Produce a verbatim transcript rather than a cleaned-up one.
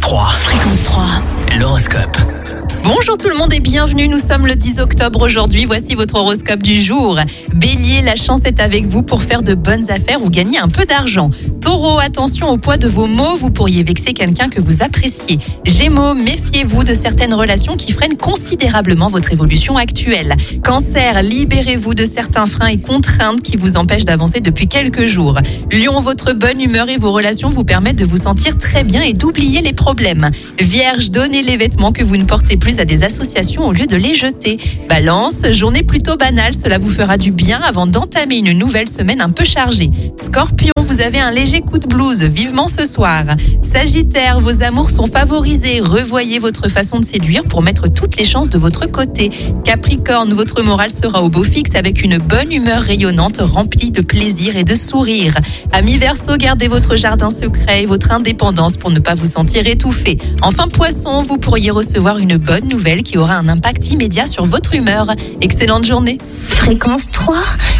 trois. Fréquence trois. L'horoscope. Bonjour tout le monde et bienvenue, nous sommes le dix octobre aujourd'hui, voici votre horoscope du jour. Bélier, la chance est avec vous pour faire de bonnes affaires ou gagner un peu d'argent. Taureau, attention au poids de vos mots, vous pourriez vexer quelqu'un que vous appréciez. Gémeaux, méfiez-vous de certaines relations qui freinent considérablement votre évolution actuelle. Cancer, libérez-vous de certains freins et contraintes qui vous empêchent d'avancer depuis quelques jours. Lion, votre bonne humeur et vos relations vous permettent de vous sentir très bien et d'oublier les problèmes. Vierge, donnez les vêtements que vous ne portez plus à des associations au lieu de les jeter. Balance, journée plutôt banale, cela vous fera du bien avant d'entamer une nouvelle semaine un peu chargée. Scorpion, vous avez un léger coup de blues, vivement ce soir. Sagittaire, vos amours sont favorisés, revoyez votre façon de séduire pour mettre toutes les chances de votre côté. Capricorne, votre morale sera au beau fixe avec une bonne humeur rayonnante remplie de plaisir et de sourire. Amis Verseau, gardez votre jardin secret et votre indépendance pour ne pas vous sentir étouffé. Enfin Poisson, vous pourriez recevoir une bonne nouvelle qui aura un impact immédiat sur votre humeur. Excellente journée. Fréquence trois,